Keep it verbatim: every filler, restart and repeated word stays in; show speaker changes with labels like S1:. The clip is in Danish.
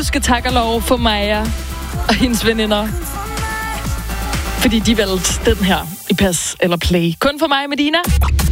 S1: skal takke og lov for Maja og hendes veninder. Fordi de valgte den her i Pas eller Play. Kun for mig, Medina.